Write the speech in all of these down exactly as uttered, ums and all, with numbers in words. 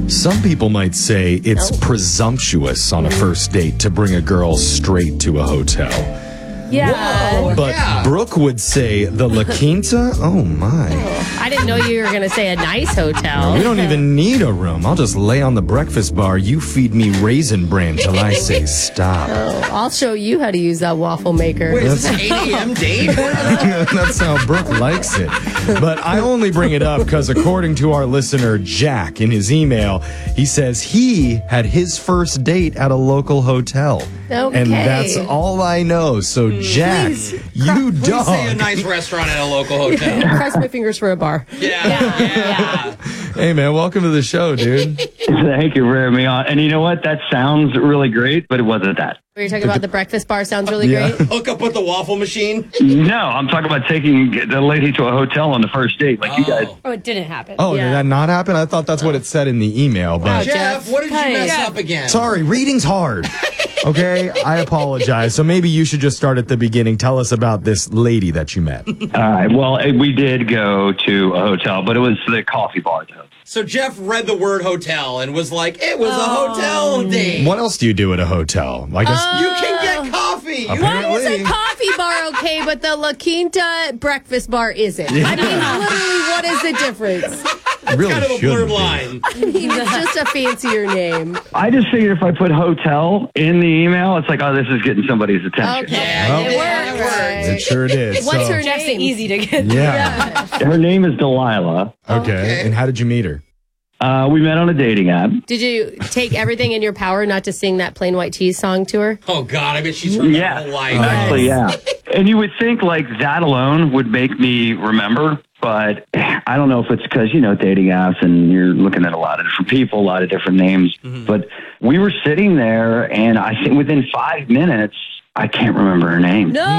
Some people might say it's Oh. presumptuous on a first date to bring a girl straight to a hotel. Yeah. But Yeah. Brooke would say the La Quinta? Oh, my. I didn't know you were going to say a nice hotel. We don't even need a room. I'll just lay on the breakfast bar. You feed me Raisin Bran till I say stop. Oh, I'll show you how to use that waffle maker. Wait, is this an eight a.m. date? That's how Brooke likes it. But I only bring it up because according to our listener, Jack, in his email, he says he had his first date at a local hotel. Okay. And that's all I know. So, Jack, you Please say a dog. nice restaurant at a local hotel. Cross my fingers for a bar. Yeah, yeah. Hey, man, welcome to the show, dude. Thank you for having me on. And you know what? That sounds really great, but it wasn't that. Were you talking about the breakfast bar? Sounds really Yeah. great. Hook up with the waffle machine. No, I'm talking about taking the lady to a hotel on the first date, like you guys. Oh, it didn't happen. Oh, Yeah. did that not happen? I thought that's what it said in the email. But Jeff, Jeff. what did you Hi. mess Jeff. up again? sorry, reading's hard. Okay, I apologize. So maybe you should just start at the beginning. Tell us about this lady that you met. All right. Well, eh, we did go to a hotel, but it was the coffee bar, though. So Jeff read the word hotel and was like, it was a hotel date. What else do you do at a hotel? I guess You can get coffee. You Why is Apparently. a coffee bar okay, but the La Quinta breakfast bar isn't? I mean, literally, what is the difference? it really kind of a shouldn't blurred be. line. It's just a fancier name. I just figured if I put hotel in the email, it's like, oh, this is getting somebody's attention. Okay. Yeah, Well, it yeah, works. it It sure did. What's so, her Jeff's name? easy to get. Yeah. Her name is Delilah. Okay. Okay. And how did you meet her? Uh, we met on a dating app. Did you take everything in your power not to sing that plain white cheese song to her? Oh, God, I bet she's heard Yeah, that whole life. actually, yeah. And you would think like that alone would make me remember, but I don't know if it's because, you know, dating apps and you're looking at a lot of different people, a lot of different names. But we were sitting there, and I think within five minutes, I can't remember her name. No.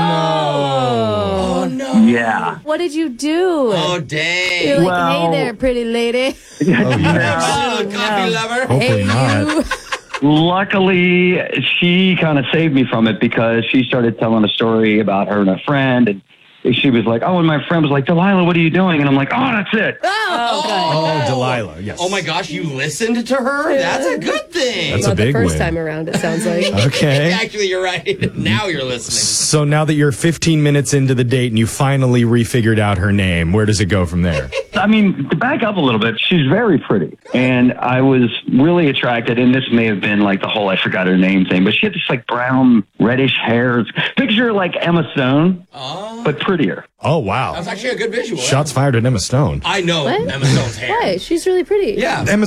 Oh, no. Yeah. What did you do? Oh, dang. You're like, Well- hey there, pretty lady. Oh, yeah. Oh, coffee lover. Hopefully Hey, not. you. Luckily, she kind of saved me from it because she started telling a story about her and a friend, and she was like, oh, and my friend was like, Delilah, what are you doing? And I'm like, oh, that's it. Oh, Oh, Delilah. Yes. Oh, my gosh, you listened to her? That's a good thing. That's not a big the first win. time around, it sounds like. Okay. Actually, you're right. Now you're listening. So now that you're fifteen minutes into the date and you finally refigured out her name, where does it go from there? I mean, to back up a little bit, she's very pretty. And I was really attracted, and this may have been like the whole I forgot her name thing, but she had this like brown, reddish hair. Picture like Emma Stone, Oh, but prettier. Oh, wow. that's actually a good visual. Shots fired at Emma Stone. I know What? Emma Stone's hair. Why? She's really pretty. Yeah. Emma